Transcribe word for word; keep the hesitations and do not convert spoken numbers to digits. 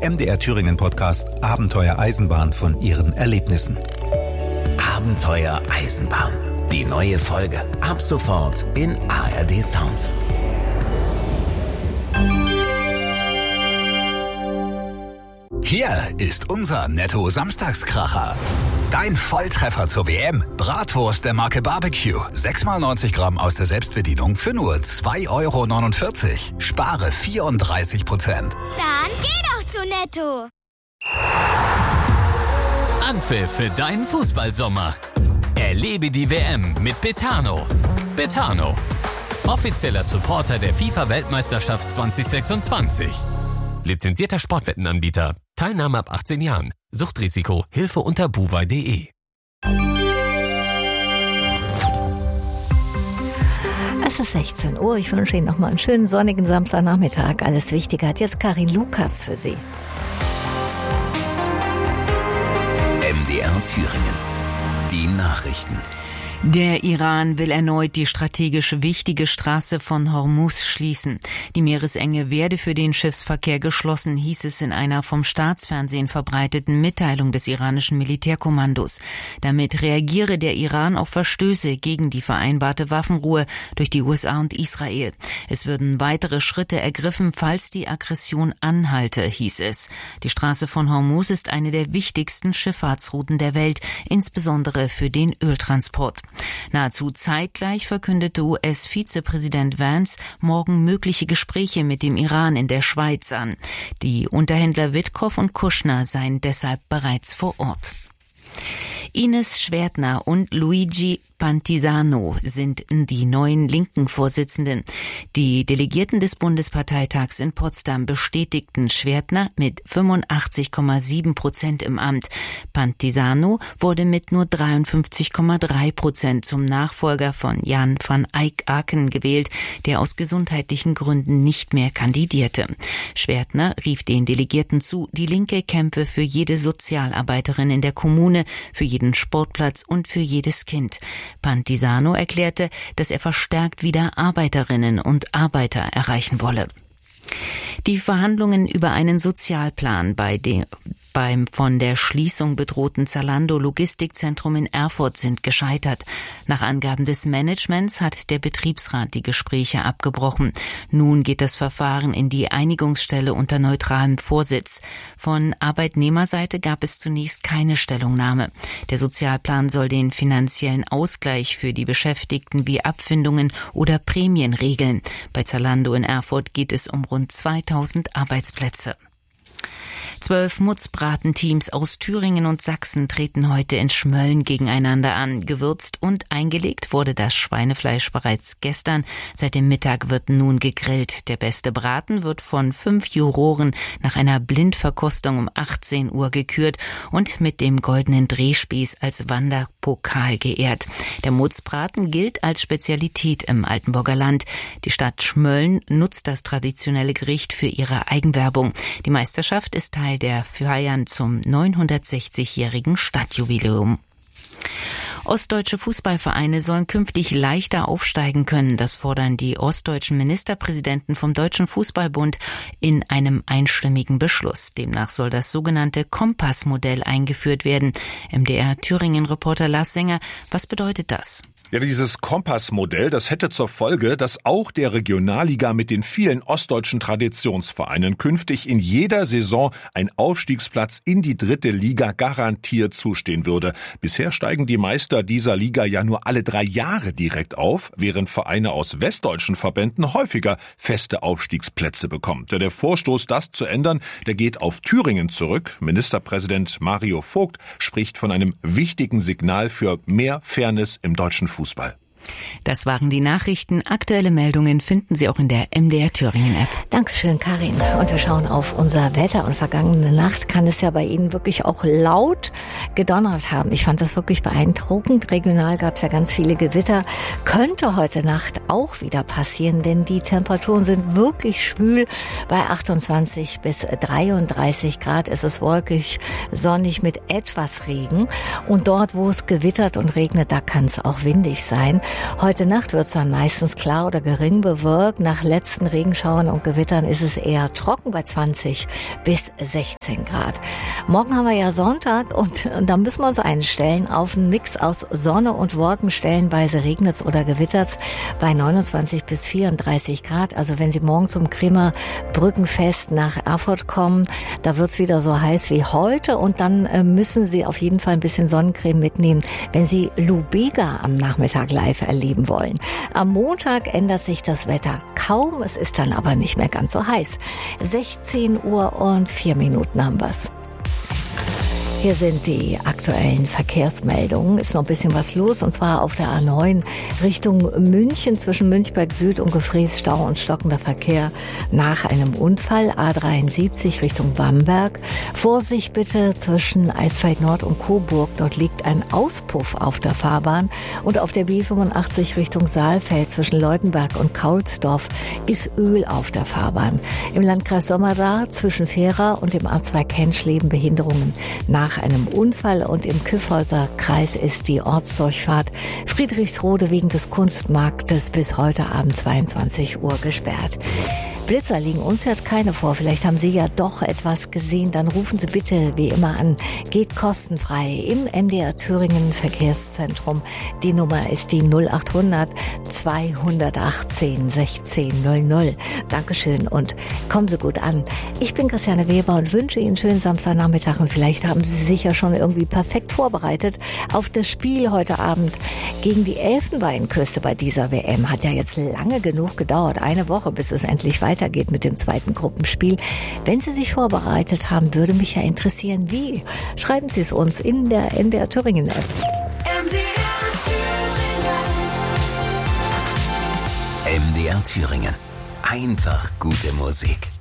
M D R Thüringen Podcast Abenteuer Eisenbahn von ihren Erlebnissen. Abenteuer Eisenbahn. Die neue Folge. Ab sofort in A R D Sounds. Hier ist unser Netto-Samstagskracher. Dein Volltreffer zur W M. Bratwurst der Marke Barbecue. sechs mal neunzig Gramm aus der Selbstbedienung für nur zwei Euro neunundvierzig. Spare vierunddreißig Prozent. Dann geh doch zu Netto. Anpfiff für deinen Fußballsommer. Erlebe die W M mit Betano. Betano, offizieller Supporter der FIFA-Weltmeisterschaft zwanzig sechsundzwanzig. Lizenzierter Sportwettenanbieter. Teilnahme ab achtzehn Jahren. Suchtrisiko. Hilfe unter buwei punkt de. Es ist sechzehn Uhr. Ich wünsche Ihnen nochmal einen schönen sonnigen Samstagnachmittag. Alles Wichtige hat jetzt Karin Lukas für Sie. M D R Thüringen. Die Nachrichten. Der Iran will erneut die strategisch wichtige Straße von Hormuz schließen. Die Meeresenge werde für den Schiffsverkehr geschlossen, hieß es in einer vom Staatsfernsehen verbreiteten Mitteilung des iranischen Militärkommandos. Damit reagiere der Iran auf Verstöße gegen die vereinbarte Waffenruhe durch die U S A und Israel. Es würden weitere Schritte ergriffen, falls die Aggression anhalte, hieß es. Die Straße von Hormuz ist eine der wichtigsten Schifffahrtsrouten der Welt, insbesondere für den Öltransport. Nahezu zeitgleich verkündete U S-Vizepräsident Vance morgen mögliche Gespräche mit dem Iran in der Schweiz an. Die Unterhändler Witkow und Kushner seien deshalb bereits vor Ort. Ines Schwertner und Luigi Pantisano sind die neuen linken Vorsitzenden. Die Delegierten des Bundesparteitags in Potsdam bestätigten Schwertner mit fünfundachtzig Komma sieben Prozent im Amt. Pantisano wurde mit nur dreiundfünfzig Komma drei Prozent zum Nachfolger von Jan van Aken gewählt, der aus gesundheitlichen Gründen nicht mehr kandidierte. Schwertner rief den Delegierten zu, die Linke kämpfe für jede Sozialarbeiterin in der Kommune, für jeden Sportplatz und für jedes Kind. Pantisano erklärte, dass er verstärkt wieder Arbeiterinnen und Arbeiter erreichen wolle. Die Verhandlungen über einen Sozialplan bei dem beim von der Schließung bedrohten Zalando-Logistikzentrum in Erfurt sind gescheitert. Nach Angaben des Managements hat der Betriebsrat die Gespräche abgebrochen. Nun geht das Verfahren in die Einigungsstelle unter neutralem Vorsitz. Von Arbeitnehmerseite gab es zunächst keine Stellungnahme. Der Sozialplan soll den finanziellen Ausgleich für die Beschäftigten wie Abfindungen oder Prämien regeln. Bei Zalando in Erfurt geht es um rund zweitausend Arbeitsplätze. Zwölf Mutzbratenteams aus Thüringen und Sachsen treten heute in Schmölln gegeneinander an. Gewürzt und eingelegt wurde das Schweinefleisch bereits gestern. Seit dem Mittag wird nun gegrillt. Der beste Braten wird von fünf Juroren nach einer Blindverkostung um achtzehn Uhr gekürt und mit dem goldenen Drehspieß als Wanderpokal geehrt. Der Mutzbraten gilt als Spezialität im Altenburger Land. Die Stadt Schmölln nutzt das traditionelle Gericht für ihre Eigenwerbung. Die Meisterschaft ist Teil der Feiern zum neunhundertsechzigjährigen Stadtjubiläum. Ostdeutsche Fußballvereine sollen künftig leichter aufsteigen können. Das fordern die ostdeutschen Ministerpräsidenten vom Deutschen Fußballbund in einem einstimmigen Beschluss. Demnach soll das sogenannte Kompassmodell eingeführt werden. M D R-Thüringen-Reporter Lars Sänger, was bedeutet das? Ja, dieses Kompassmodell, das hätte zur Folge, dass auch der Regionalliga mit den vielen ostdeutschen Traditionsvereinen künftig in jeder Saison ein Aufstiegsplatz in die dritte Liga garantiert zustehen würde. Bisher steigen die Meister dieser Liga ja nur alle drei Jahre direkt auf, während Vereine aus westdeutschen Verbänden häufiger feste Aufstiegsplätze bekommen. Der Vorstoß, das zu ändern, der geht auf Thüringen zurück. Ministerpräsident Mario Vogt spricht von einem wichtigen Signal für mehr Fairness im deutschen Fußball. Fußball. Das waren die Nachrichten. Aktuelle Meldungen finden Sie auch in der M D R Thüringen App. Dankeschön, Karin. Und wir schauen auf unser Wetter. Und vergangene Nacht kann es ja bei Ihnen wirklich auch laut gedonnert haben. Ich fand das wirklich beeindruckend. Regional gab es ja ganz viele Gewitter. Könnte heute Nacht auch wieder passieren, denn die Temperaturen sind wirklich schwül. Bei achtundzwanzig bis dreiunddreißig Grad ist es wolkig, sonnig mit etwas Regen. Und dort, wo es gewittert und regnet, da kann es auch windig sein. Heute Nacht wird es dann meistens klar oder gering bewölkt. Nach letzten Regenschauern und Gewittern ist es eher trocken bei zwanzig bis sechzehn Grad. Morgen haben wir ja Sonntag und, und da müssen wir uns einstellen auf einen Mix aus Sonne und Wolken. Stellenweise regnet es oder gewittert es bei neunundzwanzig bis vierunddreißig Grad. Also wenn Sie morgen zum Kremer Brückenfest nach Erfurt kommen, da wird es wieder so heiß wie heute und dann äh, müssen Sie auf jeden Fall ein bisschen Sonnencreme mitnehmen, wenn Sie Lubega am Nachmittag live erleben wollen. Am Montag ändert sich das Wetter kaum, es ist dann aber nicht mehr ganz so heiß. sechzehn Uhr und vier Minuten haben wir's. Hier sind die aktuellen Verkehrsmeldungen. Ist noch ein bisschen was los, und zwar auf der A neun Richtung München zwischen Münchberg Süd und Gefrees Stau und stockender Verkehr nach einem Unfall. A dreiundsiebzig Richtung Bamberg. Vorsicht bitte zwischen Eisfeld Nord und Coburg. Dort liegt ein Auspuff auf der Fahrbahn. Und auf der B fünfundachtzig Richtung Saalfeld zwischen Leutenberg und Kaulsdorf ist Öl auf der Fahrbahn. Im Landkreis Sommerda zwischen Fehra und dem A zwei Kenschleben Behinderungen nach Nach einem Unfall, und im Kyffhäuser Kreis ist die Ortsdurchfahrt Friedrichsrode wegen des Kunstmarktes bis heute Abend zweiundzwanzig Uhr gesperrt. Blitzer liegen uns jetzt keine vor. Vielleicht haben Sie ja doch etwas gesehen. Dann rufen Sie bitte wie immer an. Geht kostenfrei im M D R Thüringen Verkehrszentrum. Die Nummer ist die null achthundert zweihundertachtzehn sechzehn null null. Dankeschön und kommen Sie gut an. Ich bin Christiane Weber und wünsche Ihnen einen schönen Samstagnachmittag, und vielleicht haben Sie sich ja schon irgendwie perfekt vorbereitet auf das Spiel heute Abend gegen die Elfenbeinküste bei dieser W M. Hat ja jetzt lange genug gedauert. Eine Woche, bis es endlich weitergeht mit dem zweiten Gruppenspiel. Wenn Sie sich vorbereitet haben, würde mich ja interessieren, wie. Schreiben Sie es uns in der M D R Thüringen App. M D R Thüringen. M D R Thüringen. Einfach gute Musik.